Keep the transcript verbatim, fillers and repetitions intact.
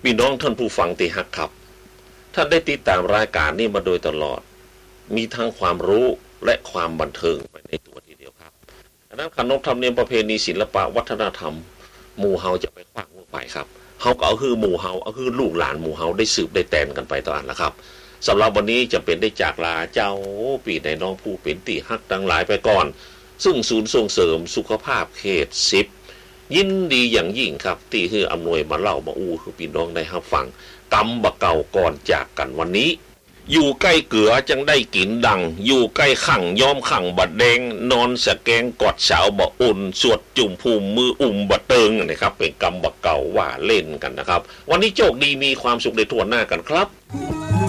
พี่น้องท่านผู้ฟังที่ฮักครับท่านได้ติดตามรายการนี้มาโดยตลอดมีทั้งความรู้และความบันเทิงไปในตัวทีเดียวครับดังนั้นขนบธรรมเนียมประเพณีศิลปะวัฒนธรรมหมู่เฮาจะไปขว้างลงไปครับเฮาก็เอาคือหมู่เฮาเอาคือลูกหลานหมู่เฮาได้สืบได้แตนกันไปตอนนั้นละครับสำหรับวันนี้จะเป็นได้จากลาเจ้าปีในน้องผู้เป็นตีฮักดังหลายไปก่อนซึ่งศูนย์ส่งเสริมสุขภาพเขตสิบยินดีอย่างยิ่งครับที่คืออำนวยมาเล่ามาอู้คือพี่น้องได้รับฟังกำบะเก่าก่อนจากกันวันนี้อยู่ใกล้เกือจังได้กินดังอยู่ใกล้ขังย้อมขังบัดแดงนอนสะแกงกอดสาวบะอุ่นสวดจุ่มภูมิมืออุ่มบะเติงนะครับเป็นกำบะเก่าว่าเล่นกันนะครับวันนี้โชคดีมีความสุขในทั่วหน้ากันครับ